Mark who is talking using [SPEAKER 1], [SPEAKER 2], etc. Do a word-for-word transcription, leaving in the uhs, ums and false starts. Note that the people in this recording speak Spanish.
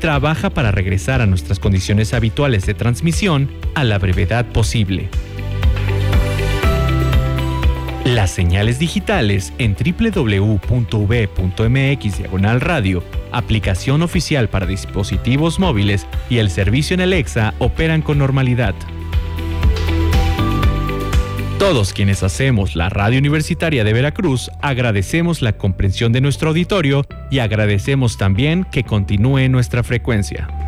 [SPEAKER 1] trabaja para regresar a nuestras condiciones habituales de transmisión a la brevedad posible. Las señales digitales en doble u doble u doble u punto u v punto m x diagonal radio, aplicación oficial para dispositivos móviles y el servicio en Alexa operan con normalidad. Todos quienes hacemos la Radio Universitaria de Veracruz agradecemos la comprensión de nuestro auditorio y agradecemos también que continúe nuestra frecuencia.